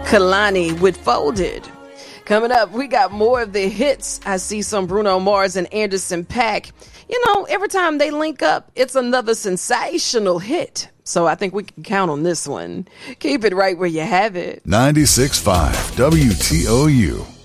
Kalani with Folded. Coming up, we got more of the hits. I see some Bruno Mars and Anderson .Paak. You know, every time they link up, it's another sensational hit. So I think we can count on this one. Keep it right where you have it. 96.5 WTOU.